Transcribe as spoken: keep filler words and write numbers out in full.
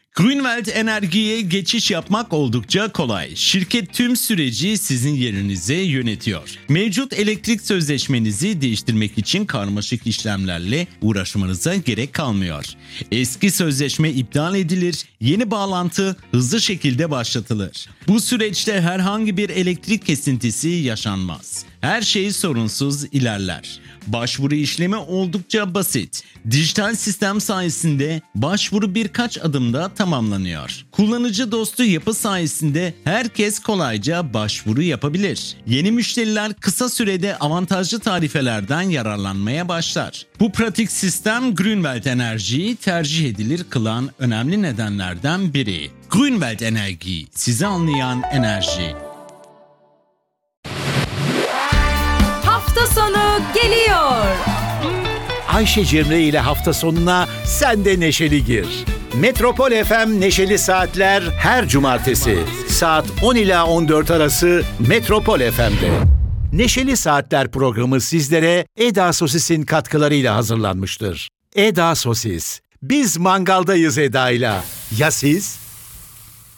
Grünwald Energi'ye geçiş yapmak oldukça kolay. Şirket tüm süreci sizin yerinize yönetiyor. Mevcut elektrik sözleşmenizi değiştirmek için karmaşık işlemlerle uğraşmanıza gerek kalmıyor. Eski sözleşme iptal edilir, yeni bağlantı hızlı şekilde başlatılır. Bu süreçte herhangi bir elektrik kesintisi yaşanmaz. Her şey sorunsuz ilerler. Başvuru işlemi oldukça basit. Dijital sistem sayesinde başvuru birkaç adımda tamamlanıyor. Kullanıcı dostu yapı sayesinde herkes kolayca başvuru yapabilir. Yeni müşteriler kısa sürede avantajlı tarifelerden yararlanmaya başlar. Bu pratik sistem Grünwald Energi'yi tercih edilir kılan önemli nedenlerden biri. Grünwald Enerji, sizi anlayan enerji. Hafta sonu geliyor. Ayşe Cemre ile hafta sonuna sen de neşeli gir. Metropol F M Neşeli Saatler her cumartesi saat on ila on dört arası Metropol F M'de. Neşeli Saatler programı sizlere Eda Sosis'in katkılarıyla hazırlanmıştır. Eda Sosis. Biz mangaldayız Eda'yla. Ya siz?